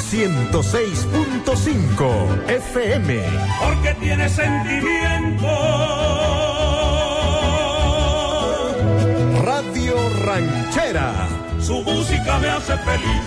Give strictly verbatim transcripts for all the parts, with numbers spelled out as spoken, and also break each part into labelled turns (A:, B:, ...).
A: ciento seis punto cinco F M.
B: Porque tiene sentimiento.
A: Radio Ranchera.
B: Su música me hace feliz.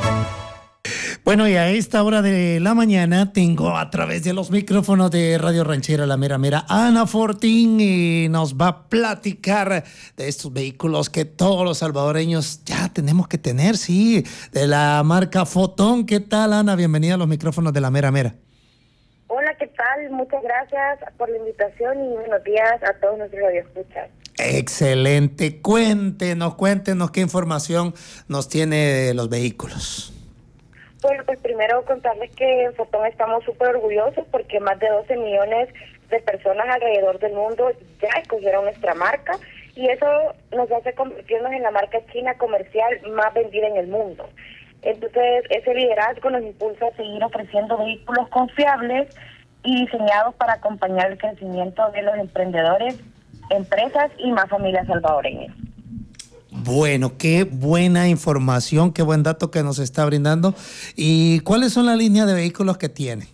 C: Bueno, y a esta hora de la mañana tengo a través de los micrófonos de Radio Ranchera La Mera Mera Ana Fortín, y nos va a platicar de estos vehículos que todos los salvadoreños ya tenemos que tener, sí, de la marca Fotón. ¿Qué tal, Ana? Bienvenida a los micrófonos de La Mera Mera.
D: Hola, ¿qué tal? Muchas gracias por la invitación y buenos días a todos nuestros radioescuchas.
C: Excelente. Cuéntenos, cuéntenos qué información nos tiene de los vehículos.
D: Bueno, pues primero contarles que en Fotón estamos súper orgullosos porque más de doce millones de personas alrededor del mundo ya escogieron nuestra marca, y eso nos hace convertirnos en la marca china comercial más vendida en el mundo. Entonces, ese liderazgo nos impulsa a seguir ofreciendo vehículos confiables y diseñados para acompañar el crecimiento de los emprendedores, empresas y más familias salvadoreñas.
C: Bueno, qué buena información, qué buen dato que nos está brindando. ¿Y cuáles son las líneas de vehículos que tiene?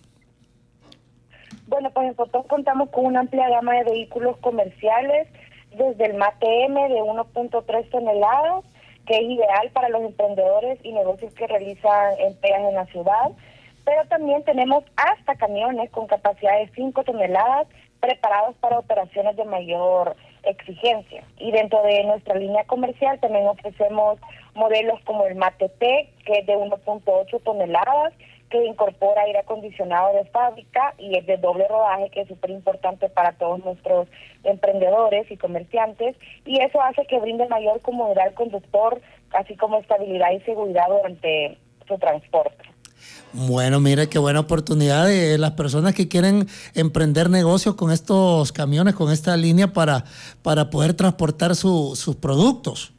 D: Bueno, pues en Fotón contamos con una amplia gama de vehículos comerciales, desde el Mate M de uno punto tres toneladas, que es ideal para los emprendedores y negocios que realizan entregas en la ciudad, pero también tenemos hasta camiones con capacidad de cinco toneladas preparados para operaciones de mayor exigencia. Y dentro de nuestra línea comercial también ofrecemos modelos como el Mate T, que es de uno punto ocho toneladas, que incorpora aire acondicionado de fábrica y es de doble rodaje, que es súper importante para todos nuestros emprendedores y comerciantes, y eso hace que brinde mayor comodidad al conductor, así como estabilidad y seguridad durante su transporte.
C: Bueno, mire qué buena oportunidad de las personas que quieren emprender negocios con estos camiones, con esta línea para, para poder transportar su, sus productos.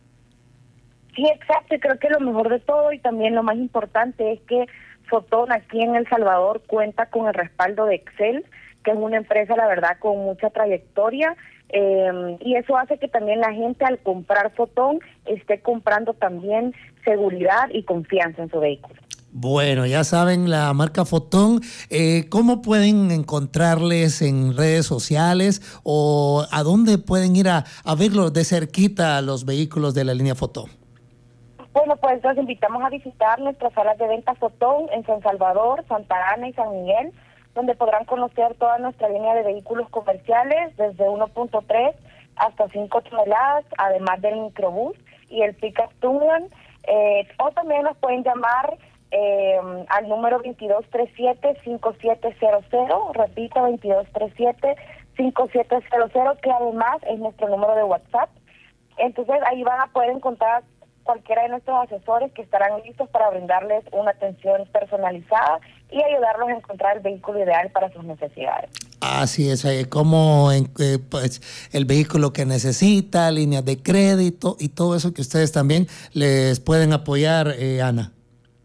D: Sí, exacto, y creo que lo mejor de todo y también lo más importante es que Fotón aquí en El Salvador cuenta con el respaldo de Excel, que es una empresa, la verdad, con mucha trayectoria, eh, y eso hace que también la gente al comprar Fotón esté comprando también seguridad y confianza en su vehículo.
C: Bueno, ya saben, la marca Fotón. Eh, ¿Cómo pueden encontrarles en redes sociales o a dónde pueden ir a, a verlos de cerquita los vehículos de la línea Fotón?
D: Bueno, pues los invitamos a visitar nuestras salas de venta Fotón en San Salvador, Santa Ana y San Miguel, donde podrán conocer toda nuestra línea de vehículos comerciales desde uno punto tres hasta cinco toneladas, además del microbús y el pickup Tundra. Eh, o también nos pueden llamar Eh, al número veintidós treinta y siete, cincuenta y siete cero cero, repito, veintidós treinta y siete, cincuenta y siete cero cero, que además es nuestro número de WhatsApp. Entonces ahí van a poder encontrar cualquiera de nuestros asesores que estarán listos para brindarles una atención personalizada y ayudarlos a encontrar el vehículo ideal para sus necesidades.
C: Así es, eh, como en, eh, pues, el vehículo que necesita, líneas de crédito y todo eso que ustedes también les pueden apoyar, eh, Ana.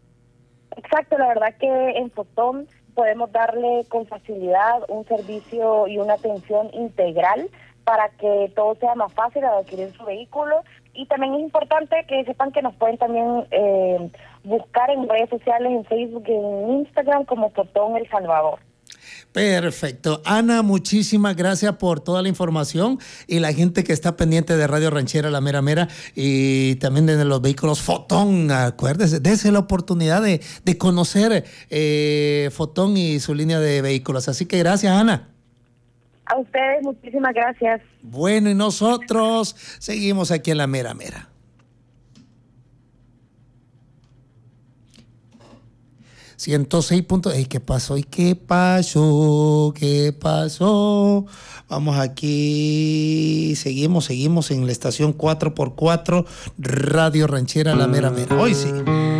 D: Exacto, la verdad que en Fotón podemos darle con facilidad un servicio y una atención integral para que todo sea más fácil al adquirir su vehículo, y también es importante que sepan que nos pueden también eh, buscar en redes sociales, en Facebook y en Instagram como Fotón El Salvador.
C: Perfecto. Ana, muchísimas gracias por toda la información, y la gente que está pendiente de Radio Ranchera La Mera Mera y también de los vehículos Fotón, acuérdese, dése la oportunidad de, de conocer eh, Fotón y su línea de vehículos. Así que gracias, Ana.
D: A ustedes, muchísimas gracias.
C: Bueno, y nosotros seguimos aquí en La Mera Mera. ciento seis puntos. Ey, ¿qué pasó? ¿Y qué pasó? ¿Qué pasó? Vamos aquí. Seguimos, seguimos en la estación cuatro por cuatro, Radio Ranchera La Mera Mera. Hoy sí.